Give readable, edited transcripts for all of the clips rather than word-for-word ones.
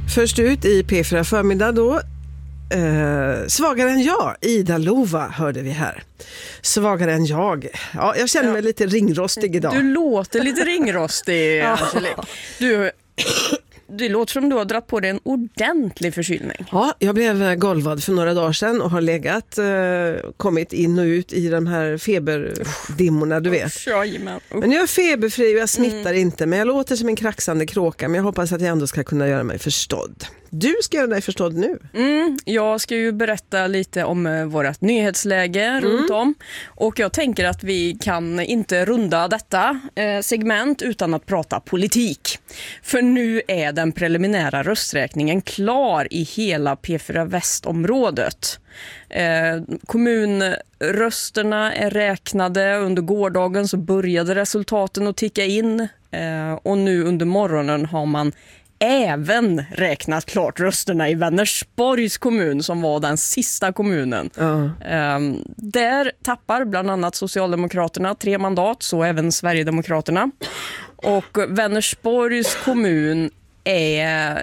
Först ut i P4 förmiddag då. Svagare än jag, Ida Lova hörde vi här. Svagare än jag. Ja, jag känner mig lite ringrostig idag. Du låter lite ringrostig, Angelique. Det låter som du har dratt på dig en ordentlig förkylning. Ja, jag blev golvad för några dagar sedan och har legat, kommit in och ut i de här feberdimmorna, du vet. Men jag är feberfri och jag smittar inte, men jag låter som en kraxande kråka, men jag hoppas att jag ändå ska kunna göra mig förstådd. Du ska göra dig förstådd nu. Jag ska ju berätta lite om vårt nyhetsläge runt om. Och jag tänker att vi kan inte runda detta segment utan att prata politik. För nu är den preliminära rösträkningen klar i hela P4 Västområdet. Kommunrösterna är räknade. Under gårdagen så började resultaten att ticka in. Och nu under morgonen har man även räknat klart rösterna i Vänersborgs kommun som var den sista kommunen. Där tappar bland annat Socialdemokraterna 3 mandat, så även Sverigedemokraterna. Och Vänersborgs kommun är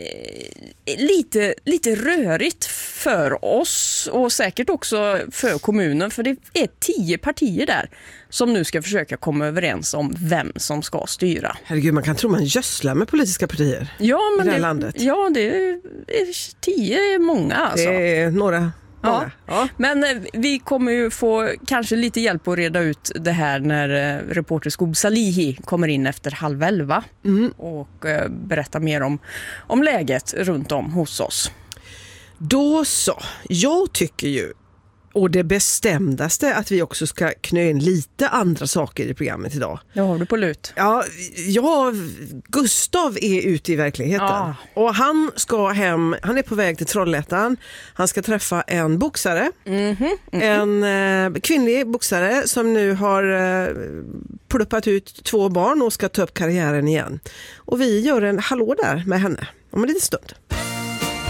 lite rörigt för oss och säkert också för kommunen, för det är 10 partier där som nu ska försöka komma överens om vem som ska styra. Herregud, man kan tro man gödslar med politiska partier i det här landet. Ja, det är 10 många alltså. Det är några. Ja. Men vi kommer ju få kanske lite hjälp att reda ut det här när reporter Skog Salihi kommer in efter 10:30 och berätta mer om läget runt om hos oss. Då så, jag tycker ju, och det bestämdaste, att vi också ska knö in lite andra saker i programmet idag. Det har du på lut. Ja, Gustav är ute i verkligheten. Och han ska hem, han är på väg till Trollhättan. Han ska träffa en boxare. En kvinnlig boxare som nu har pluppat ut 2 barn och ska ta upp karriären igen. Och vi gör en hallå där med henne om en liten stund.